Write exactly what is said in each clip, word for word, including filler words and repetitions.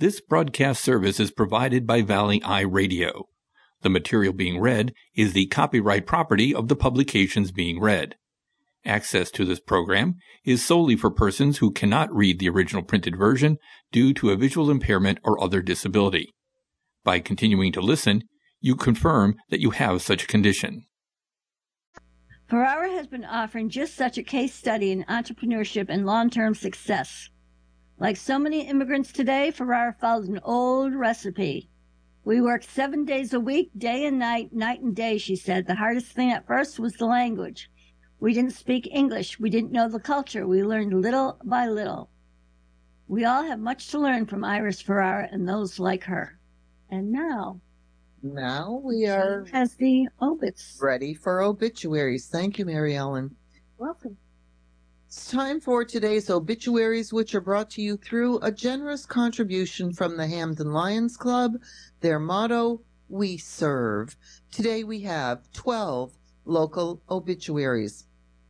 This broadcast service is provided by Valley Eye Radio. The material being read is the copyright property of the publications being read. Access to this program is solely for persons who cannot read the original printed version due to a visual impairment or other disability. By continuing to listen, you confirm that you have such a condition. Ferrara has been offering just such a case study in entrepreneurship and long-term success. Like so many immigrants today, Ferrara followed an old recipe. We worked seven days a week, day and night, night and day, she said. The hardest thing at first was the language. We didn't speak English. We didn't know the culture. We learned little by little. We all have much to learn from Iris Ferrara and those like her. And now... Now we are... As the obits. Ready for obituaries. Thank you, Mary Ellen. Welcome. It's time for today's obituaries, which are brought to you through a generous contribution from the Hamden Lions Club. Their motto, we serve. Today we have twelve local obituaries.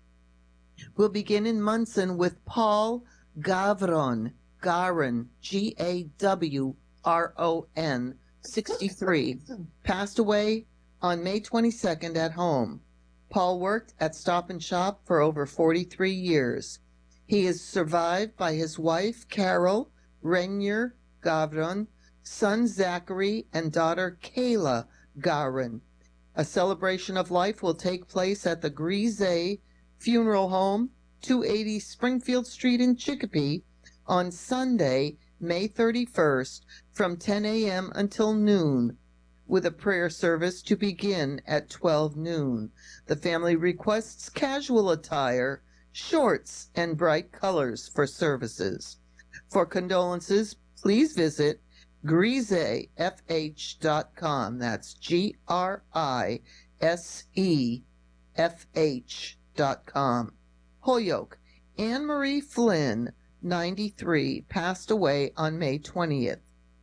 We'll begin in Munson with Paul Gavron, Garon, G A W R O N, sixty-three, passed away on May twenty-second at home. Paul worked at Stop and Shop for over forty-three years. He is survived by his wife, Carol Renier Gavron, son Zachary, and daughter Kayla Garon. A celebration of life will take place at the Grise Funeral Home, two eighty Springfield Street in Chicopee, on Sunday, May thirty-first, from ten a.m. until noon, with a prayer service to begin at twelve noon. The family requests casual attire, shorts, and bright colors for services. For condolences, please visit grise f h dot com. That's G R I S E F H dot com. Holyoke, Anne Marie Flynn, ninety-three, passed away on May twentieth.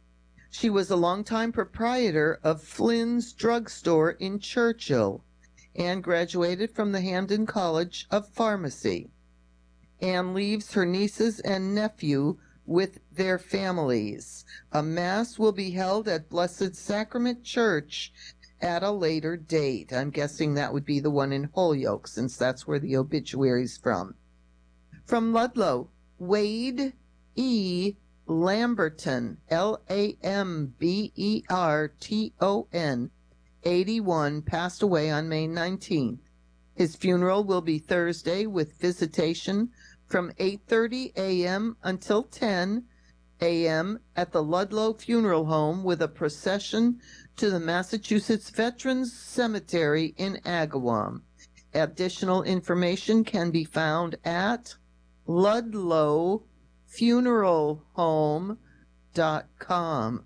She was a longtime proprietor of Flynn's Drugstore in Churchill. Anne graduated from the Hamden College of Pharmacy. Anne leaves her nieces and nephew with their families. A mass will be held at Blessed Sacrament Church at a later date. I'm guessing that would be the one in Holyoke, since that's where the obituary's from. From Ludlow, Wade E. Lamberton, L A M B E R T O N, eighty-one, passed away on May nineteenth. His funeral will be Thursday with visitation from eight thirty a.m. until ten a.m. at the Ludlow Funeral Home, with a procession to the Massachusetts Veterans Cemetery in Agawam. Additional information can be found at Ludlow funeral home dot com.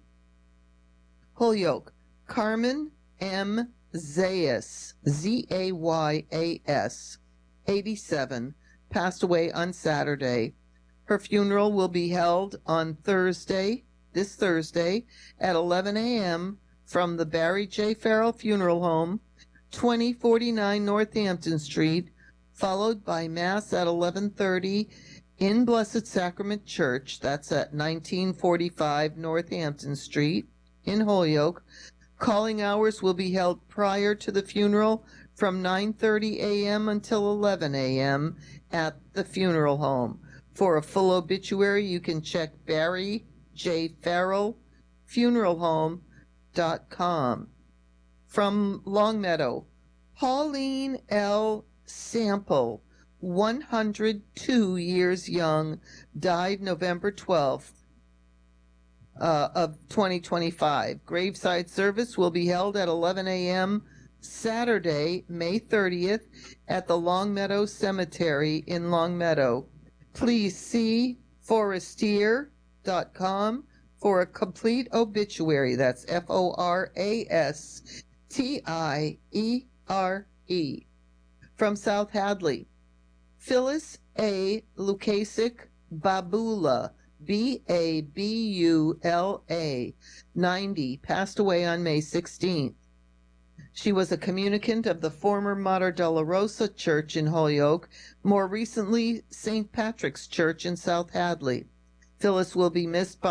Holyoke, Carmen M. Zayas, Z A Y A S, eighty-seven, passed away on Saturday. Her funeral will be held on Thursday, this Thursday, at eleven a.m. from the Barry J. Farrell Funeral Home, twenty forty-nine Northampton Street, followed by Mass at eleven thirty in Blessed Sacrament Church. That's at nineteen forty-five Northampton Street in Holyoke. Calling hours will be held prior to the funeral from nine thirty a.m. until eleven a.m. at the funeral home. For a full obituary, you can check Barry J. Farrell Funeral Home dot com. From Longmeadow, Pauline L. Sample, one hundred two years young, died November twelfth uh, of twenty twenty-five. Graveside service will be held at eleven a.m. Saturday, May thirtieth, at the Longmeadow Cemetery in Longmeadow. Please see forestier dot com for a complete obituary. That's F O R A S T I E R E. From South Hadley, Phyllis A. Lukasik Babula, B A B U L A, ninety, passed away on May sixteenth. She was a communicant of the former Mater Dolorosa Church in Holyoke, more recently Saint Patrick's Church in South Hadley. Phyllis will be missed by